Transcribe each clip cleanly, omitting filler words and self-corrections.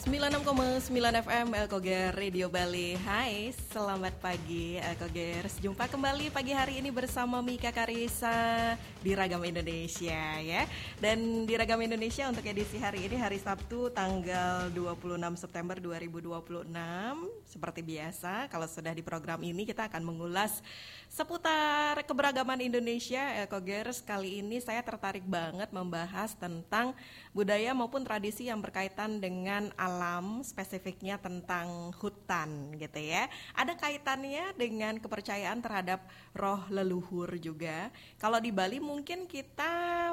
96,9 FM Elkoger Radio Bali. Hai, selamat pagi Elkogers. Jumpa kembali pagi hari ini bersama Mika Karisa di Ragam Indonesia ya. Dan di Ragam Indonesia untuk edisi hari ini hari Sabtu tanggal 26 September 2026. Seperti biasa kalau sudah di program ini kita akan mengulas seputar keberagaman Indonesia Elkogers. Kali ini saya tertarik banget membahas tentang budaya maupun tradisi yang berkaitan dengan alam, spesifiknya tentang hutan gitu ya. Ada kaitannya dengan kepercayaan terhadap roh leluhur juga. Kalau di Bali mungkin kita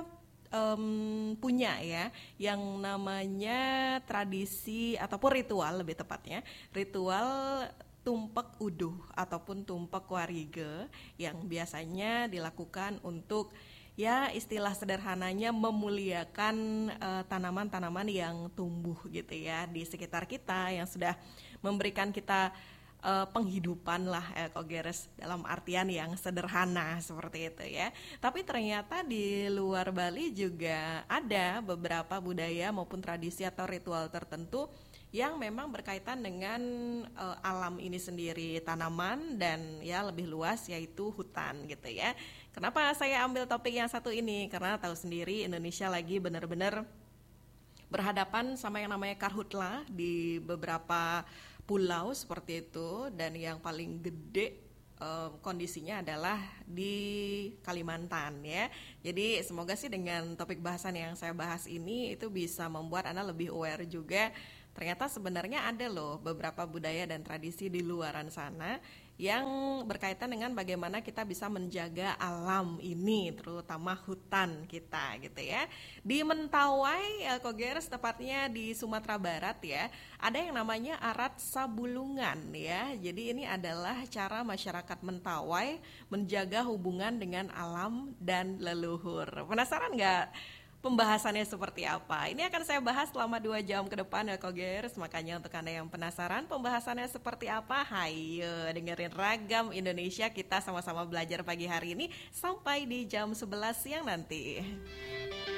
punya ya yang namanya tradisi ataupun ritual, lebih tepatnya ritual tumpek uduh ataupun tumpek warige yang biasanya dilakukan untuk ya istilah sederhananya memuliakan tanaman-tanaman yang tumbuh gitu ya di sekitar kita yang sudah memberikan kita penghidupan lah Elkogeres dalam artian yang sederhana seperti itu ya. Tapi ternyata di luar Bali juga ada beberapa budaya maupun tradisi atau ritual tertentu yang memang berkaitan dengan alam ini sendiri, tanaman dan ya lebih luas yaitu hutan gitu ya. Kenapa saya ambil topik yang satu ini? Karena tahu sendiri Indonesia lagi benar-benar berhadapan sama yang namanya karhutla di beberapa pulau seperti itu, dan yang paling gede kondisinya adalah di Kalimantan ya. Jadi semoga sih dengan topik bahasan yang saya bahas ini itu bisa membuat Anda lebih aware juga. Ternyata sebenarnya ada loh beberapa budaya dan tradisi di luaran sana yang berkaitan dengan bagaimana kita bisa menjaga alam ini, terutama hutan kita gitu ya. Di Mentawai, Elkogers, tepatnya di Sumatera Barat ya, ada yang namanya arat sabulungan ya. Jadi ini adalah cara masyarakat Mentawai menjaga hubungan dengan alam dan leluhur. Penasaran nggak? Pembahasannya seperti apa? Ini akan saya bahas selama 2 jam ke depan Elkogers. Makanya untuk Anda yang penasaran pembahasannya seperti apa, hayo dengerin Ragam Indonesia. Kita sama-sama belajar pagi hari ini sampai di jam 11 siang nanti.